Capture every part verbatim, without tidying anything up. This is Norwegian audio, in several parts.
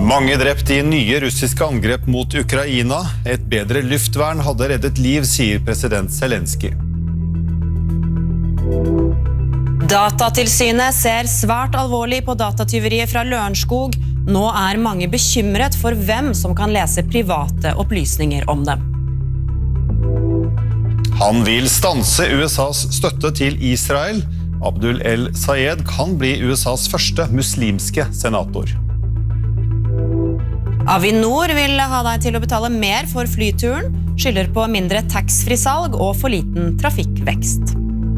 Mange drept i nye russiske angrep mot Ukraina. Et bedre luftvern hadde reddet liv, sier president Zelensky. Datatilsynet ser svært alvorlig på datatyveriet fra Lørenskog. Nå er mange bekymret for hvem som kan lese private opplysninger om dem. Han vil stanse U S A's støtte til Israel. Abdul El Sayed kan bli U S A's første muslimske senator. Avinor vil ha deg til å betale mer for flyturen, skylder på mindre tax-free-salg og for liten trafikkvekst.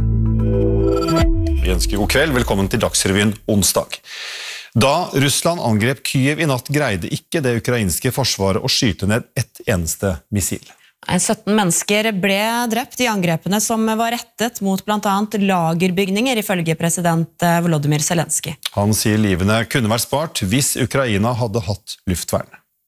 Vi ønsker god kveld, velkommen til Dagsrevyen onsdag. Da Russland angrep Kyiv i natt greide ikke det ukrainske forsvaret å skyte ned ett eneste missil. sytten mennesker ble drept i angrepene som var rettet mot blant annet lagerbygninger, ifølge president Volodymyr Zelensky. Han sier livene kunne vært spart hvis Ukraina hadde hatt luftvern.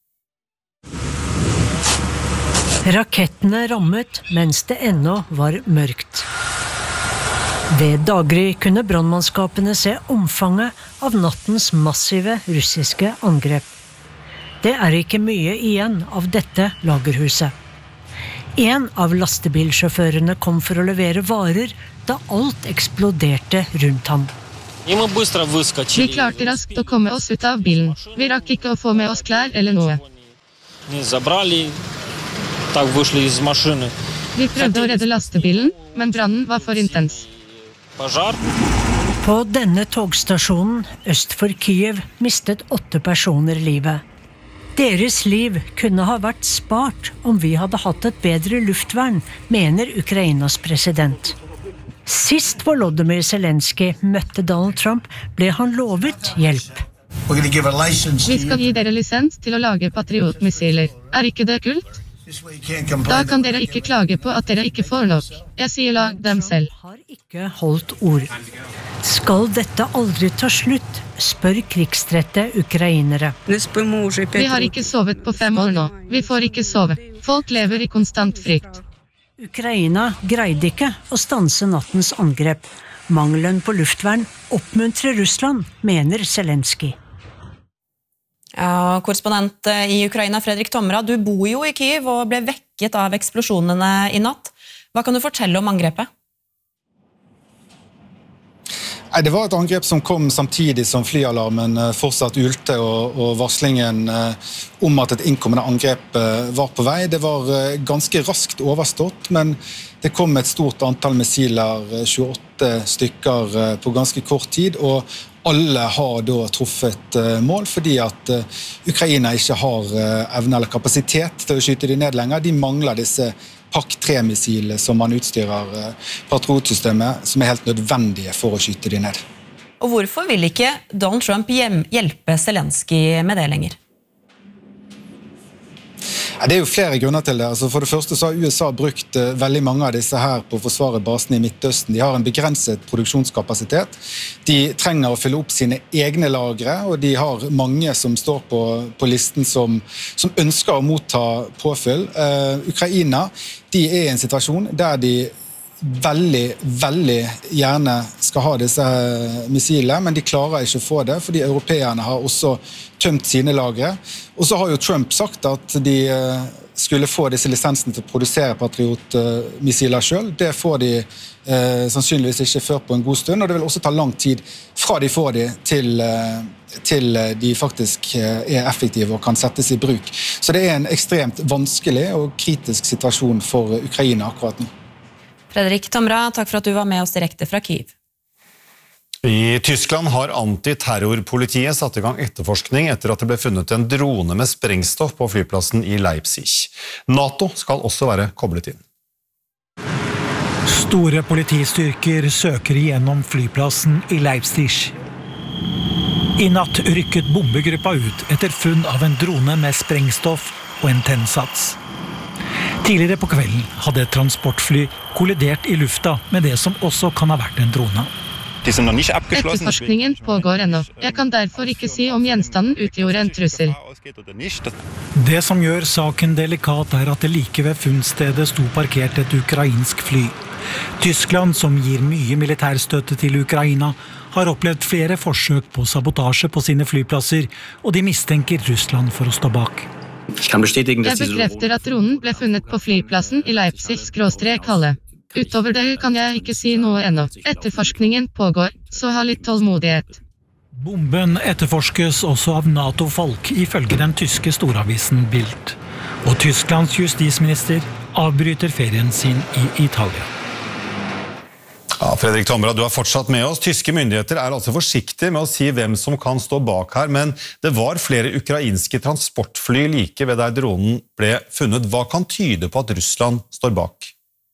Rakettene rammet mens det ennå var mørkt. Ved daggry kunne brannmannskapene se omfanget av nattens massive russiske angrep. Det er ikke mye igjen av dette lagerhuset. En av lastebilsjåførene kom for å levere varer da alt eksploderte rundt ham. Vi klarte raskt å komme oss ut av bilen. Vi rakk ikke å få med oss klær eller noe. Vi prøvde å redde lastebilen, men brannen var for intens. På denne togstasjonen øst for Kyiv mistet åtte personer livet. Deres liv kunne ha vært spart om vi hadde hatt et bedre luftvern, mener Ukrainas president. Sist Volodymyr Zelensky møtte Donald Trump, ble han lovet hjelp. Vi skal gi dere lisens til å lage patriotmissiler. Er ikke det kult? Da kan dere ikke klage på at dere ikke får nok. Jeg sier lag dem selv. Har ikke holdt ord. Skal dette aldri ta slutt, spør krigstrette ukrainere. Vi har ikke sovet på fem år nå. Vi får ikke sove. Folk lever i konstant frykt. Ukraina greide ikke å stanse nattens angrep. Mangelen på luftvern oppmuntrer Russland, mener Zelensky. Ja, korrespondent i Ukraina, Fredrik Tomra, du bor jo i Kyiv og ble vekket av eksplosjonene i natt. Hva kan du fortelle om angrepet? Det var et angrep som kom samtidig som flyalarmen fortsatt ulte og, og varslingen om at et innkommende angrep var på vei. Det var ganske raskt overstått, men det kom et stort antall missiler, tjueåtte stykker på ganske kort tid, og alle har da truffet mål fordi at Ukraina ikke har evne eller kapasitet til å skyte de ned lenger. De mangler disse Pak tre-missilene som man utstyrer patriotsystemet, som er helt nødvendige for å skyte de ned. Og hvorfor vil ikke Donald Trump hjelpe Zelensky med det lenger? Det er jo flere grunner til det. Altså for det første så har U S A brukt veldig mange av disse her på å forsvare basene i Midtøsten. De har en begrenset produksjonskapasitet. De trenger å fylle opp sine egne lagre, og de har mange som står på, på listen som, som ønsker å motta påfyll. Uh, Ukraina, de er i en situasjon der de veldig, veldig gjerne skal ha disse missilene, men de klarer ikke å få det, fordi europeerne har også tømt sine lagre. Og så har jo Trump sagt at de skulle få disse lisensene til å produsere patriotmissiler selv. Det får de eh, sannsynligvis ikke før på en god stund, og det vil også ta lang tid fra de får de til, til de faktisk er effektive og kan settes i bruk. Så det er en ekstremt vanskelig og kritisk situasjon for Ukraina akkurat nå. Fredrik Tomra, takk for at du var med oss direkte fra Kyiv. I Tyskland har antiterrorpolitiet satt i gang etterforskning etter at det ble funnet en drone med sprengstoff på flyplassen i Leipzig. NATO skal også være koblet inn. Store politistyrker søker igjennom flyplassen i Leipzig. I natt rykket bombegruppa ut etter funn av en drone med sprengstoff og en tennsats. Tidligere på kvelden hadde et transportfly kollidert i lufta med det som også kan ha vært en drone. Etterforskningen pågår ennå. Jeg kan derfor ikke si om gjenstanden utgjorde en trussel. Det som gjør saken delikat er at det like ved funnstedet sto parkert et ukrainsk fly. Tyskland, som gir mye militærstøtte til Ukraina, har opplevd flere forsøk på sabotasje på sine flyplasser, og de mistenker Russland for å stå bak. Jeg bekrefter at dronen ble funnet på flyplassen i Leipzig-Halle. Utover det kan jeg ikke si noe ennå. Etterforskningen pågår, så ha litt tålmodighet. Bomben etterforskes også av NATO-folk, ifølge den tyske storavisen Bild. Og Tysklands justisminister avbryter ferien sin i Italia. Ja, Fredrik Tomra, du er fortsatt med oss. Tyske myndigheter er altså forsiktige med å si hvem som kan stå bak her, men det var flere ukrainske transportfly like ved der dronen ble funnet. Hva kan tyde på at Russland står bak?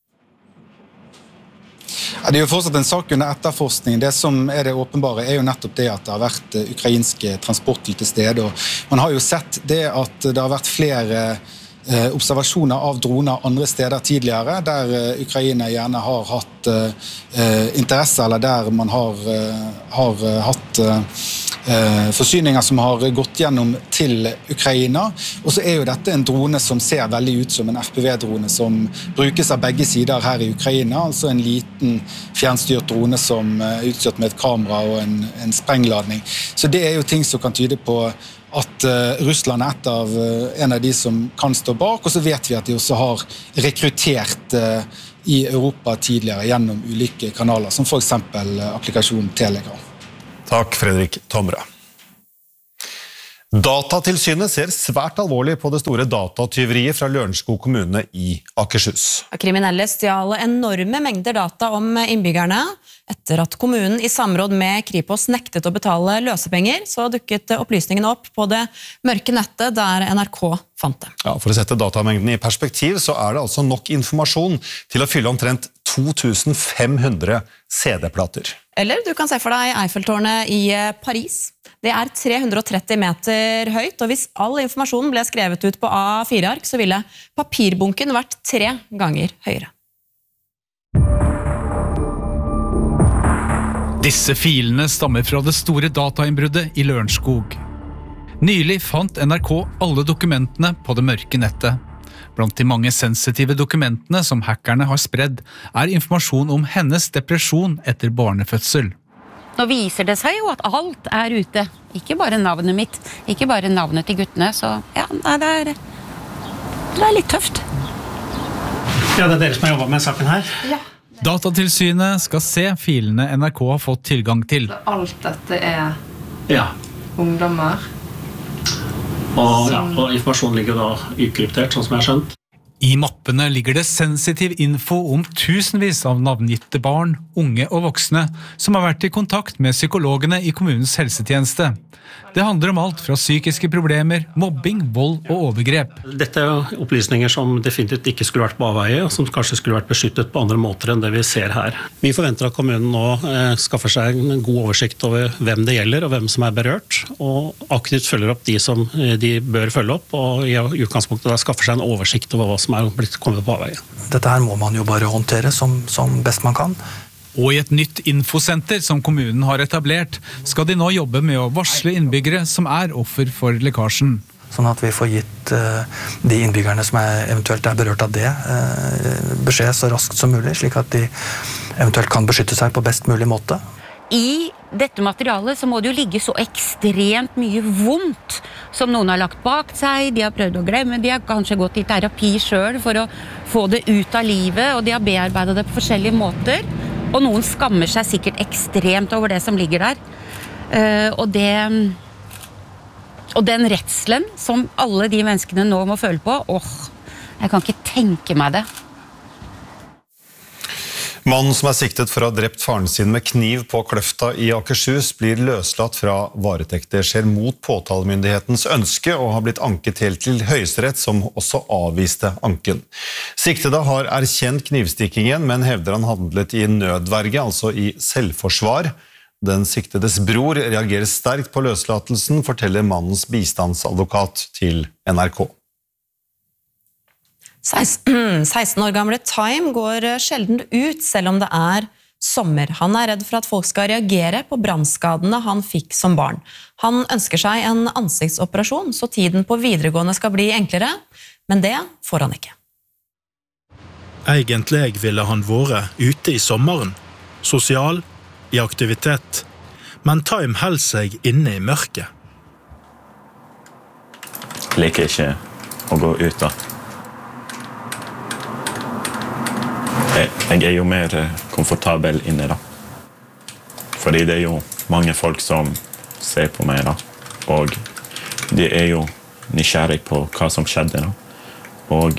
Ja, det er jo fortsatt en sak under etterforskning. Det som er det åpenbare er jo nettopp det at det har vært ukrainske transportfly til stede. Og man har jo sett det at det har vært flere eh, observasjoner av droner andre steder tidligere, der eh, Ukraina gjerne har hatt eh, interesse, eller der man har, eh, har eh, hatt eh, forsyninger som har gått gjennom til Ukraina. Og så er jo dette en drone som ser veldig ut som en F P V-drone som brukes av begge sider her i Ukraina, altså en liten fjernstyrt drone som er utstyrt med et kamera og en, en sprengladning. Så det er jo ting som kan tyde på at uh, Russland er et av, uh, en av de som kan stå bak, og så vet vi at de også har rekruttert uh, i Europa tidligere gjennom ulike kanaler, som for eksempel uh, applikasjonen Telegram. Takk, Fredrik Tomra. Datatilsynet ser svært alvorlig på det store datatyveriet fra Lørenskog kommune i Akershus. Kriminelle stjal enorme mengder data om innbyggerne. Etter at kommunen i samråd med Kripos nektet å betale løsepenger, så dukket opplysningene opp på det mørke nettet der N R K fant det. Ja, for å sette datamengden i perspektiv, så er det altså nok informasjon til å fylle omtrent to tusen fem hundre C D-plater. Eller du kan se for deg Eiffeltårnet i Paris. Det er tre hundre og tretti meter høyt, og hvis all informasjonen ble skrevet ut på A fire ark, så ville papirbunken vært tre ganger høyere. Disse filene stammer fra det store datainnbruddet i Lørenskog. Nylig fant N R K alle dokumentene på det mørke nettet. Blant de mange sensitive dokumentene som hackerne har spredd, er informasjon om hennes depresjon etter barnefødsel. Nå viser det seg jo at alt er ute. Ikke bare navnet mitt, ikke bare navnet til guttene, så ja, det er, det er litt tøft. Ja, det er dere som har jobbet med saken her. Ja. Datatilsynet skal se filene N R K har fått tilgang til. Alt dette er Ja. ungdommer. Og, ja, og informasjon ligger da ukryptert, sånn som jeg har skjønt. I mappene ligger det sensitiv info om tusenvis av navngitte barn, unge og voksne som har vært i kontakt med psykologene i kommunens helsetjeneste. Det handler om alt fra psykiske problemer, mobbing, vold og overgrep. Dette er jo opplysninger som definitivt ikke skulle vært på avveie, og som kanskje skulle vært beskyttet på andre måter enn det vi ser her. Vi forventer at kommunen nå eh, skaffer seg en god oversikt over hvem det gjelder og hvem som er berørt, og aktivt følger opp de som de bør følge opp, og i utgangspunktet da skaffer seg en oversikt over hva som er blitt kommet på avveie. Dette her må man jo bare håndtere som, som best man kan. Og i et nytt infosenter som kommunen har etablert, skal de nå jobbe med å varsle innbyggere som er offer for lekkasjen. Sånn at vi får gitt uh, de innbyggerne som er, eventuelt er berørt av det, uh, beskjed så raskt som mulig, slik at de eventuelt kan beskytte seg på best mulig måte. I dette materialet så må det jo ligge så ekstremt mye vondt som noen har lagt bak seg, de har prøvd å glemme, de har kanskje gått i terapi selv for å få det ut av livet, og de har bearbeidet det på forskjellige måter. Og noen skammer seg sikkert ekstremt over det som ligger der. Uh, og det... Og den redselen som alle de menneskene nå må føle på, åh, jeg kan ikke tenke meg det. Mannen som er siktet for å ha drept faren sin med kniv på Kløfta i Akershus blir løslatt fra varetekt. Det skjer mot påtalemyndighetens ønske og har blitt anket helt til Høyesterett, som også avviste anken. Siktede har erkjent knivstikkingen, men hevder han handlet i nødverge, altså i selvforsvar. Den siktedes bror reagerer sterkt på løslatelsen, forteller mannens bistandsadvokat til N R K. seksten år gamle Time går sjelden ut selv om det er sommer. Han er redd for at folk skal reagere på brannskadene han fikk som barn. Han ønsker seg en ansiktsoperasjon, så tiden på videregående skal bli enklere, men det får han ikke. Egentlig ville han vært ute i sommeren, sosial, i aktivitet, men Time holder seg inne i mørket. Jeg liker ikke å gå ut da. Jeg, jeg er jo mer komfortabel inne da. Fordi det er jo mange folk som ser på meg da. Og de er jo nysgjerrig på hva som skjedde da. Og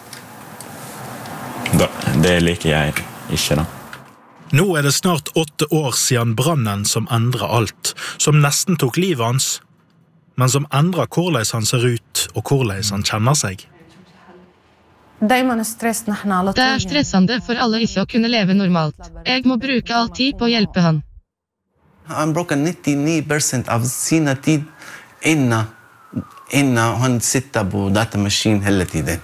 da, det liker jeg ikke da. Nå er det snart åtte år siden brannen som endret alt, som nesten tok livet hans, men som endrer hvordan han ser ut og hvordan han kjenner seg. Det er stressende for alle ikke å kunne leve normalt. Jeg må bruke all tid på å hjelpe han. Han bruker nittini prosent av sine tid inne, inne han sitter på datamaskin hele tiden.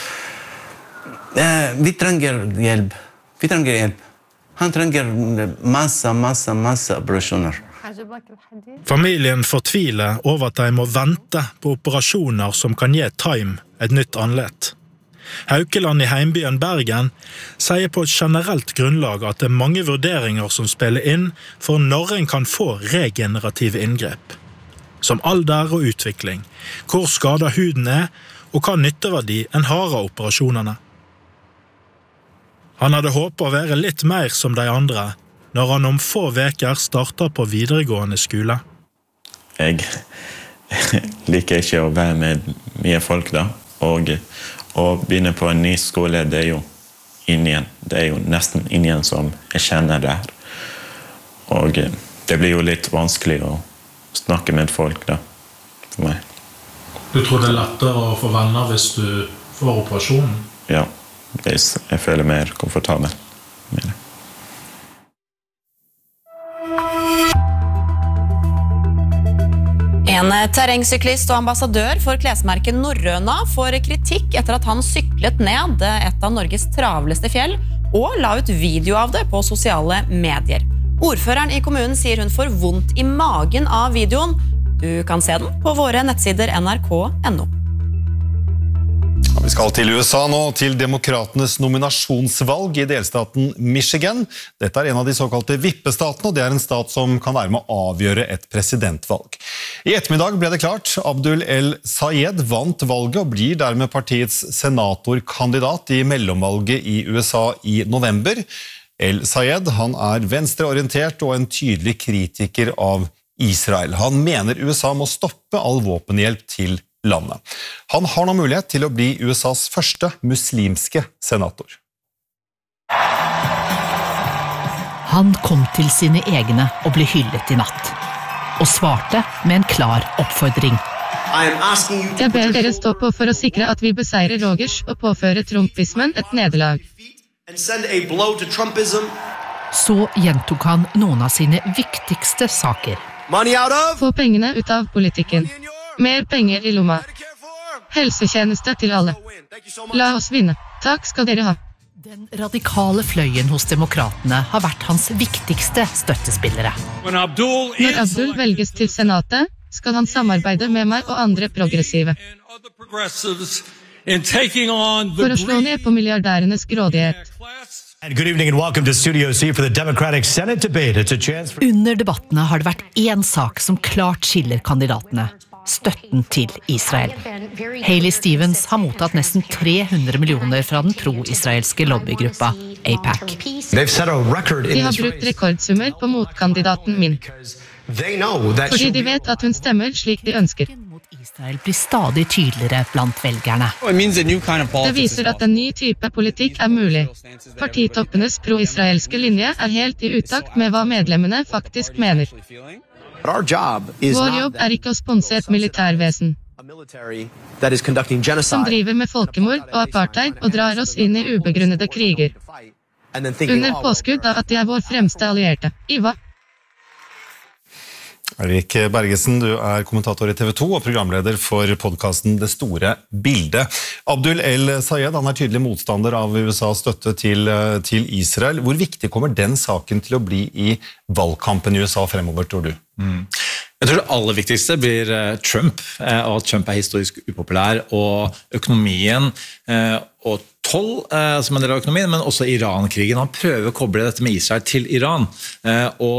Vi trenger hjelp. Vi trenger hjelp. Han trenger masse, masse, masse operasjoner. Familien fortviler over at de må vente på operasjoner som kan gi Time et nytt anlett. Haukeland i heimbyen Bergen sier på et generelt grunnlag at det er mange vurderinger som spiller inn for når en kan få regenerative inngrep. Som alder og utvikling, hvor skadet huden er, og hva nytteverdi en har av operasjonene. Han hadde håpet å være litt mer som de andre, når han om få veker starter på videregående skole. Jeg liker ikke å være med mye folk da, og å begynne på en ny skole, det er jo ingen, det er jo nesten ingen som jeg kjenner der. Og det blir jo litt vanskelig å snakke med folk da, for meg. Du tror det er lettere å få venner hvis du får operasjonen? Ja, jeg føler mer komfortabel med det. En terrengsyklist og ambassadør for klesmerket Norrøna får kritikk etter at han syklet ned et av Norges travleste fjell og la ut video av det på sosiale medier. Ordføreren i kommunen sier hun får vondt i magen av videoen. Du kan se den på våre nettsider N R K punktum N O. Vi skal til U S A nå, til demokratenes nominasjonsvalg i delstaten Michigan. Dette er en av de såkalte vippestatene, og det er en stat som kan være med å avgjøre et presidentvalg. I ettermiddag ble det klart. Abdul El-Sayed vant valget og blir dermed partiets senatorkandidat i mellomvalget i U S A i november. El-Sayed, han er venstreorientert og en tydelig kritiker av Israel. Han mener U S A må stoppe all våpenhjelp til landet. Han har nå mulighet til å bli U S As første muslimske senator. Han kom til sine egne og ble hyllet i natt, og svarte med en klar oppfordring. Jeg ber dere stå på for å sikre at vi beseirer Rogers og påføre trumpismen et nederlag. Så gjentok han noen av sine viktigste saker. Få pengene ut av politikken. Mer penger i lomma. Helsetjeneste til alle. La oss vinne. Takk skal dere ha. Den radikale fløyen hos demokratene har vært hans viktigste støttespillere. Når Abdul velges til senatet, skal han samarbeide med meg og andre progressive. For å slå ned på milliardærenes grådighet. Good evening and welcome to Studio C for the Democratic Senate debate. It's a chance for... Under debattene har det vært én sak som klart skiller kandidatene. Støtten til Israel. Hailey Stevens har mottatt nesten tre hundre millioner fra den pro-israelske lobbygruppa A PAC. De har brukt rekordsummer på motkandidaten min. Fordi de vet at hun stemmer slik de ønsker. Israel blir stadig tydeligere blant velgerne. Det viser at en ny type politikk er mulig. Partitoppenes pro-israelske linje er helt i utakt med hva medlemmene faktisk mener. Vår jobb er ikke å sponse et militærvesen som driver med folkemord og apartheid og drar oss inn i ubegrunnede kriger. Under påskudd av at de er vår fremste allierte. Iva. Erik Bergesen, du er kommentator i T V to og programleder for podcasten Det store bildet. Abdul El-Sayed, han er tydelig motstander av U S A's støtte til, til Israel. Hvor viktig kommer den saken til å bli i valgkampen i U S A fremover, tror du? Mm. Jeg tror det aller viktigste blir Trump, og at Trump er historisk upopulær, og økonomien og toll som en del av økonomien, men også Iran-krigen. Han prøver å koble dette med Israel til Iran, og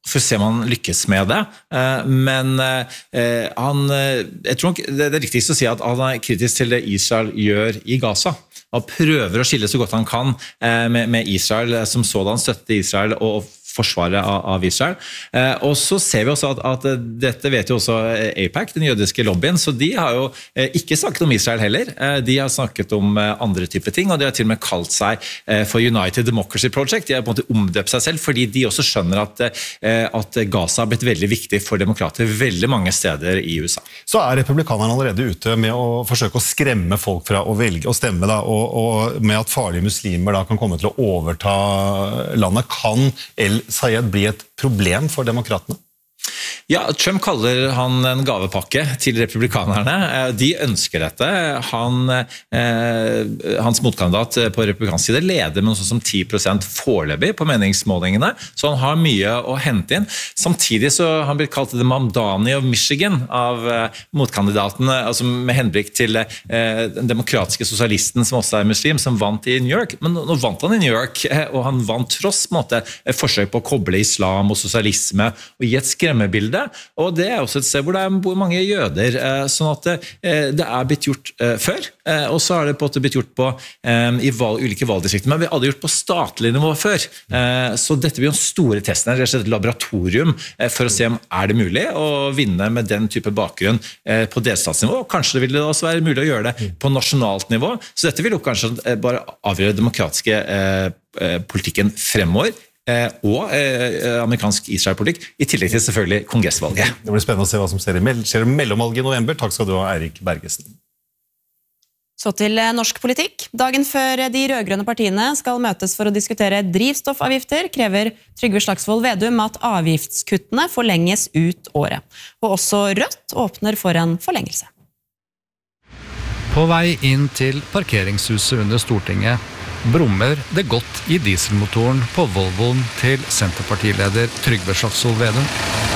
for å se om han lykkes med det, men han, jeg tror nok det er riktigst å si at han er kritisk til det Israel gjør i Gaza. Han prøver å skille så godt han kan med, med Israel, som sådan støtte Israel og forsvaret av Israel. Og så ser vi også at, at dette vet jo også AIPAC, den jødiske lobbyen, så de har jo ikke snakket om Israel heller. De har snakket om andre typer ting, og de har til og med kalt seg for United Democracy Project. De har på en måte omdøpt seg selv, fordi de også skjønner at, at Gaza har blitt veldig viktig for demokrater veldig mange steder i U S A. Så er republikanerne allerede ute med å forsøke å skremme folk fra å velge å stemme, da, og, og med at farlige muslimer da kan komme til å overta landet. Kan El Sayed bli et problem for demokratene? Ja, Trump kaller han en gavepakke til republikanerne. De ønsker dette. Han, eh, hans motkandidat på republikansk side leder med noe sånn som ti prosent foreløpig på meningsmålingene, så han har mye å hente inn. Samtidig så har han blitt kalt The Mamdani of Michigan av eh, motkandidatene, altså med henblikk til eh, den demokratiske sosialisten som også er muslim, som vant i New York. Men nå vant han i New York, eh, og han vant tross på en måte, et forsøk på å koble islam og sosialisme og gi et skremmebilde. Og det er også et sted hvor det bor mange jøder, sånn at det er blitt gjort før, og så har det på en måte blitt gjort på, i valg, ulike valgdistrikter, men vi hadde gjort på statlig nivå før. Så dette blir jo en store testen, det er et laboratorium for å se om er det mulig å vinne med den type bakgrunn på delstatsnivå, og kanskje det vil det også være mulig å gjøre det på nasjonalt nivå, så dette vil jo kanskje bare avgjøre demokratiske politikken fremover, og amerikansk Israel-politikk, i tillegg til selvfølgelig kongressvalget. Det blir spennende å se hva som skjer i mellomvalget i november. Takk skal du ha, Eirik Bergesen. Så til norsk politikk. Dagen før de rødgrønne partiene skal møtes for å diskutere drivstoffavgifter, krever Trygve Slagsvold Vedum at avgiftskuttene forlenges ut året. Og også Rødt åpner for en forlengelse. På vei inn til parkeringshuset under Stortinget brummer det godt i dieselmotoren på Volvoen til Senterpartileder Trygve Slagsvold Vedum.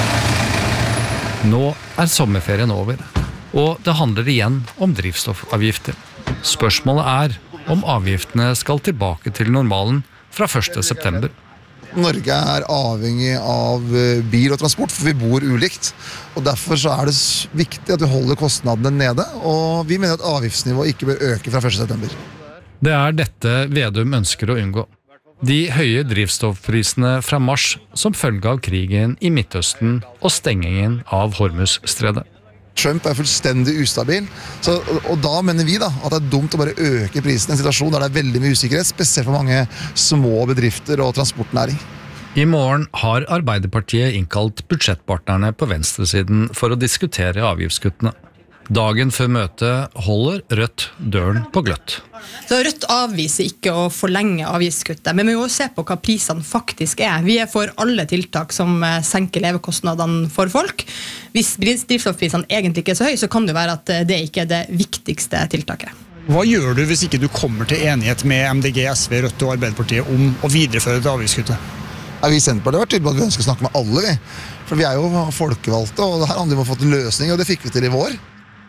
Nå er sommerferien over, og det handler igjen om drivstoffavgifter. Spørsmålet er om avgiftene skal tilbake til normalen fra første september. Norge er avhengig av bil og transport, for vi bor ulikt. Og derfor så er det viktig at vi holder kostnadene nede, og vi mener at avgiftsnivået ikke bør øke fra første september. Det er dette Vedum ønsker å unngå. De høye drivstoffprisene fra mars som følge av krigen i Midtøsten og stengingen av Hormuzstredet. Trump er fullstendig ustabil, så, og da mener vi da at det er dumt å bare øke prisen i en situasjon der det er veldig mye usikkerhet, spesielt for mange små bedrifter og transportnæring. I morgen har Arbeiderpartiet innkalt budsjettpartnerne på venstresiden for å diskutere avgiftskuttene. Dagen før møtet holder Rødt døren på gløtt. Så Rødt avviser ikke å forlenge avgiftskuttet, men vi må jo se på hva prisene faktisk er. Vi er for alle tiltak som senker levekostnadene for folk. Hvis drivstoffprisene egentlig ikke er så høy, så kan det være at det ikke er det viktigste tiltaket. Hva gjør du hvis ikke du kommer til enighet med M D G, S V, Rødt og Arbeiderpartiet om å videreføre det avgiftskuttet? Ja, vi i Senterpartiet har vært tydelige på at vi ønsker å snakke med alle, vi. For vi er jo folkevalgte, og det her handler om å få til løsning, og det fikk vi til i vår.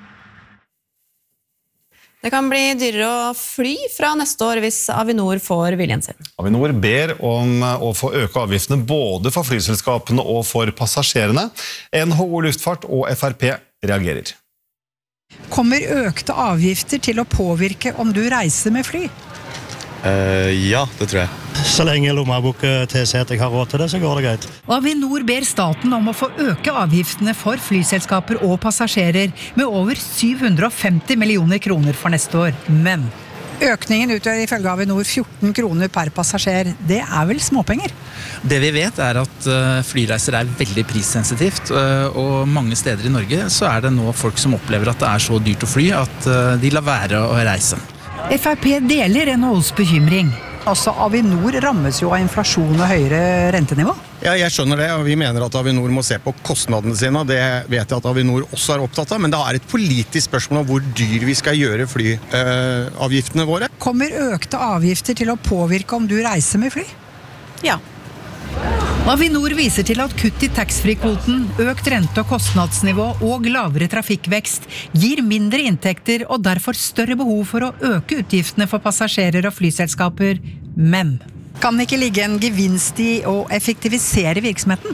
Det kan bli dyrere å fly fra neste år hvis Avinor får viljen sin. Avinor ber om å få øke avgiftene både for flyselskapene og for passasjerene. N H O Luftfart og F R P reagerer. Kommer økte avgifter til å påvirke om du reiser med fly? Uh, ja, det tror jeg. Så lenge lommebok tilsier at jeg har råd til det, så går det greit. Avinor ber staten om å få øke avgiftene for flyselskaper og passasjerer med over syv hundre og femti millioner kroner for neste år. Men økningen utgjør ifølge Avinor fjorten kroner per passasjer. Det er vel småpenger? Det vi vet er at flyreiser er veldig prissensitivt, og mange steder i Norge så er det nå folk som opplever at det er så dyrt å fly at de lar være å reise. F R P deler N H O's bekymring. Altså, Avinor rammes jo av inflasjon og høyere rentenivå. Ja, jeg skjønner det, og vi mener at Avinor må se på kostnadene sine, og det vet jeg at Avinor også er opptatt av, men det er et politisk spørsmål om hvor dyr vi skal gjøre flyavgiftene våre. Kommer økte avgifter til å påvirke om du reiser med fly? Ja. Avinor viser til at kutt i taxfree-kvoten, økt rente- og kostnadsnivå og lavere trafikkvekst gir mindre inntekter og derfor større behov for å øke utgiftene for passasjerer og flyselskaper. Men kan det ikke ligge en gevinst i å effektivisere virksomheten?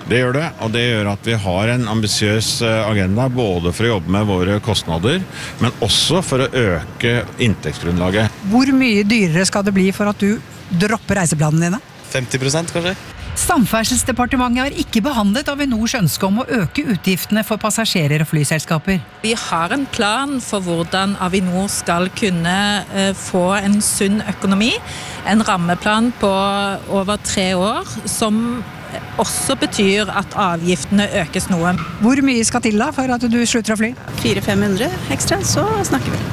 Det gjør det, og det gjør at vi har en ambisiøs agenda både for å jobbe med våre kostnader, men også for å øke inntektsgrunnlaget. Hvor mye dyrere skal det bli for at du dropper reiseplanene dine? femti prosent kanskje? Samferdselsdepartementet har ikke behandlet Avinors ønske om å øke utgiftene for passasjerer og flyselskaper. Vi har en plan for hvordan Avinor skal kunne få en sunn økonomi, en rammeplan på over tre år, som også betyr at avgiftene økes noe. Hvor mye skal til da for at du slutter å fly? fire til fem hundre ekstra, så snakker vi.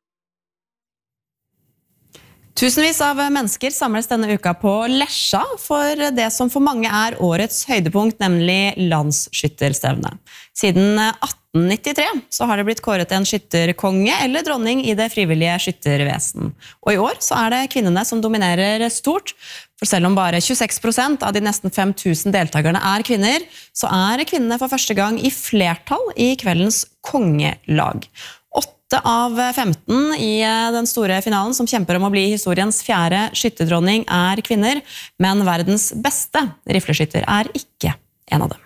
Tusenvis av mennesker samles denne uka på Lesja for det som for mange er årets høydepunkt, nemlig landsskytterstevne. Siden atten nittitre så har det blitt kåret en skytterkonge eller dronning i det frivillige skyttervesen. Og i år så er det kvinnene som dominerer stort. For selv om bare tjueseks prosent av de nesten fem tusen deltakerne er kvinner, så er kvinnene for første gang i flertall i kveldens kongelag. Åtte av femten i den store finalen som kjemper om å bli historiens fjerde skytterdronning er kvinner, men verdens beste rifleskytter er ikke en av dem.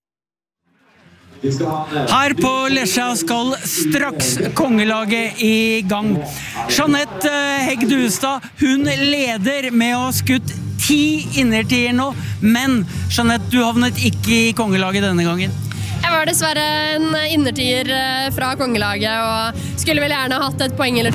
Her på Lesja skal straks kongelaget i gang. Jeanette Hegg Duestad, hun leder med å ha skutt ti innertier nå, men Jeanette, du havnet ikke i kongelaget denne gangen. Jeg var dessverre en innertier fra kongelaget og skulle vel gjerne hatt et poeng eller